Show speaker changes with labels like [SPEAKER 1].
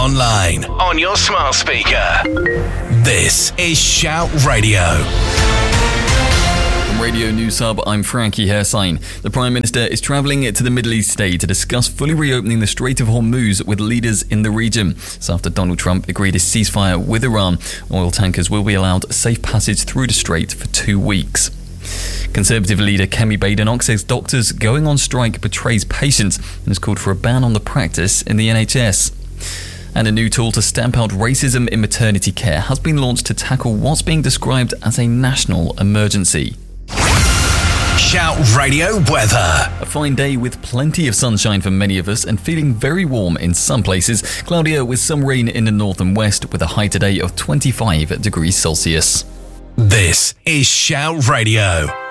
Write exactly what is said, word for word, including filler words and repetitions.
[SPEAKER 1] online, on your smart speaker. This is Shout Radio.
[SPEAKER 2] From Radio News Hub, I'm Frankie Hersain. The Prime Minister is travelling to the Middle East today to discuss fully reopening the Strait of Hormuz with leaders in the region. It's after Donald Trump agreed a ceasefire with Iran. Oil tankers will be allowed safe passage through the strait for two weeks. Conservative leader Kemi Badenoch says doctors going on strike betrays patients and has called for a ban on the practice in the N H S. And a new tool to stamp out racism in maternity care has been launched to tackle what's being described as a national emergency.
[SPEAKER 1] Shout Radio weather.
[SPEAKER 2] A fine day with plenty of sunshine for many of us and feeling very warm in some places. Cloudier with some rain in the north and west with a high today of twenty-five degrees Celsius.
[SPEAKER 1] This is Shout Radio.